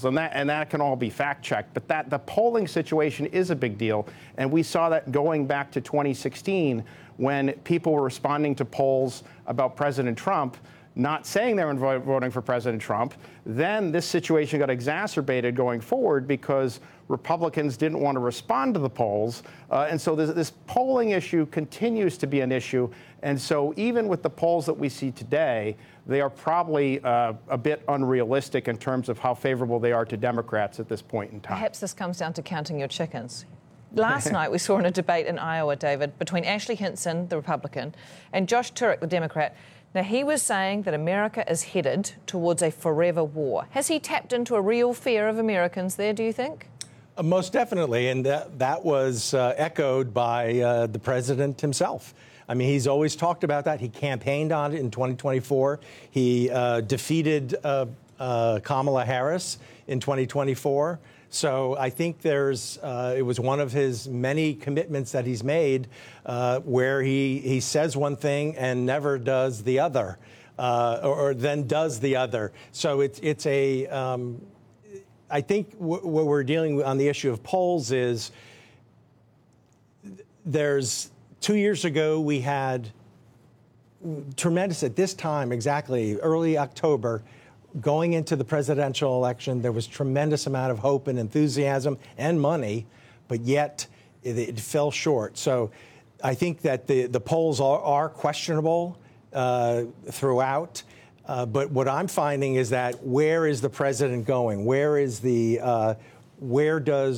polls, and that can all be fact-checked. But the polling situation is a big deal, and we saw that going back to 2016 when people were responding to polls about President Trump, not saying they were voting for President Trump. Then this situation got exacerbated going forward because Republicans didn't want to respond to the polls. And so this polling issue continues to be an issue. And so even with the polls that we see today, they are probably a bit unrealistic in terms of how favorable they are to Democrats at this point in time. Perhaps this comes down to counting your chickens. Last night we saw in a debate in Iowa, David, between Ashley Hinson, the Republican, and Josh Turek, the Democrat. Now, he was saying that America is headed towards a forever war. Has he tapped into a real fear of Americans there, do you think? Most definitely, and that was echoed by the president himself. I mean, he's always talked about that. He campaigned on it in 2024. He defeated Kamala Harris in 2024. So I think it was one of his many commitments that he's made where he says one thing and never does the other, or then does the other. So it's I think what we're dealing with on the issue of polls is there's 2 years ago we had tremendous, at this time exactly, early October, going into the presidential election, there was tremendous amount of hope and enthusiasm and money, but yet it fell short. So I think that the polls are questionable throughout. But what I'm finding is that where is the president going? Where is where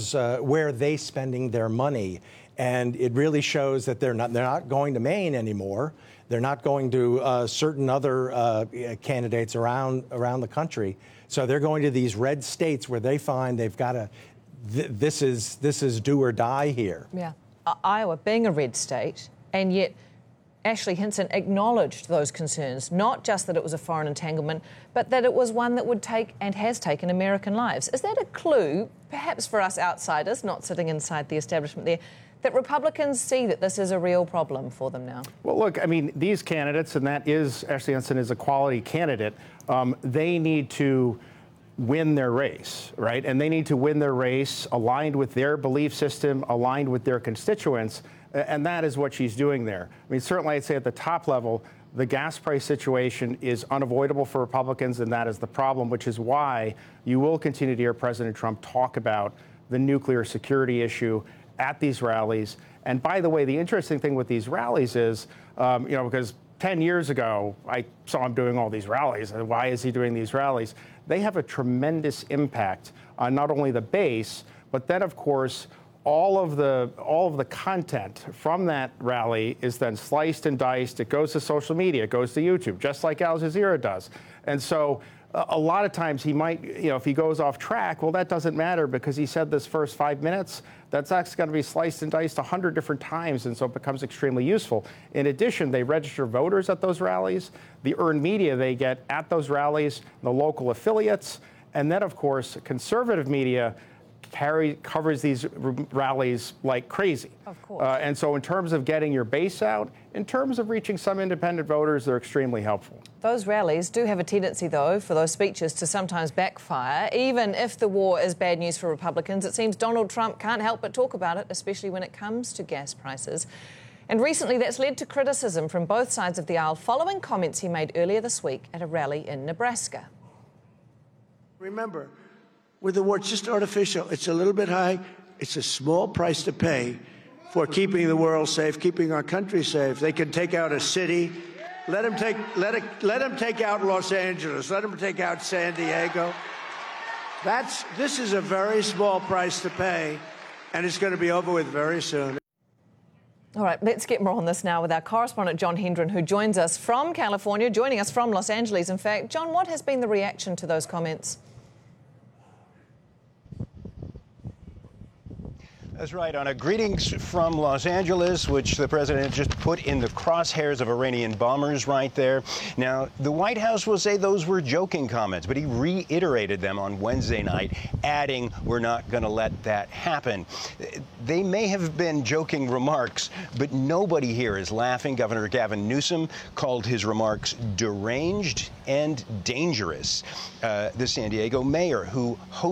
are they spending their money? And it really shows that they're not going to Maine anymore. They're not going to certain other candidates around the country. So they're going to these red states where they find they've got to. This is do or die here. Yeah, Iowa being a red state, and yet Ashley Hinson acknowledged those concerns, not just that it was a foreign entanglement, but that it was one that would take and has taken American lives. Is that a clue, perhaps for us outsiders, not sitting inside the establishment there, that Republicans see that this is a real problem for them now? Well, look, I mean, these candidates, and that is, Ashley Hinson is a quality candidate, they need to win their race, right? And they need to win their race aligned with their belief system, aligned with their constituents, and that is what she's doing there. I mean, certainly I'd say at the top level, the gas price situation is unavoidable for Republicans, and that is the problem, which is why you will continue to hear President Trump talk about the nuclear security issue at these rallies. And by the way, the interesting thing with these rallies is, because 10 years ago, I saw him doing all these rallies. And why is he doing these rallies? They have a tremendous impact on not only the base, but then, of course, all of the content from that rally is then sliced and diced. It goes to social media. It goes to YouTube, just like Al Jazeera does. And so a lot of times he might, if he goes off track, well, that doesn't matter because he said this first 5 minutes. That's actually going to be sliced and diced 100 different times, and so it becomes extremely useful. In addition, they register voters at those rallies, the earned media they get at those rallies, the local affiliates, and then, of course, conservative media covers these rallies like crazy. Of course. And so in terms of getting your base out, in terms of reaching some independent voters, they're extremely helpful. Those rallies do have a tendency, though, for those speeches to sometimes backfire. Even if the war is bad news for Republicans, it seems Donald Trump can't help but talk about it, especially when it comes to gas prices. And recently that's led to criticism from both sides of the aisle following comments he made earlier this week at a rally in Nebraska. Remember, with the war, it's just artificial. It's a little bit high. It's a small price to pay for keeping the world safe, keeping our country safe. They can take out a city. Let them take out Los Angeles. Let them take out San Diego. This is a very small price to pay, and it's going to be over with very soon. All right, let's get more on this now with our correspondent, John Hendren, who joins us from California, joining us from Los Angeles, in fact. John, what has been the reaction to those comments? That's right, Anna. Greetings from Los Angeles, which the president just put in the crosshairs of Iranian bombers right there. Now, the White House will say those were joking comments, but he reiterated them on Wednesday night, adding, we're not going to let that happen. They may have been joking remarks, but nobody here is laughing. Governor Gavin Newsom called his remarks deranged and dangerous. The San Diego mayor, who hosted